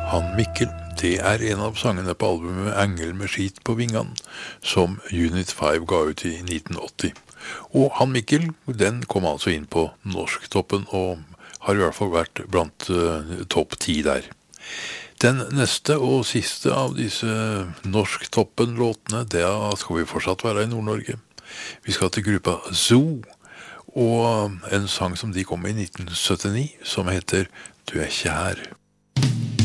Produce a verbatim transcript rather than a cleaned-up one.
Han Mikkel, det er en av sangene på albumet Engel med skit på vingene, som Unit fem ga ut i nitten åtti. Og Han Mikkel, den kom altså inn på norsktoppen, og har i hvert fall vært blant uh, topp ti der. Den neste og siste av disse norsktoppen-låtene, det skal vi fortsatt være i Nord-Norge. Vi skal til gruppa Zoo, og en sang som de kom med i nitten syttini, som heter Du er ikke her.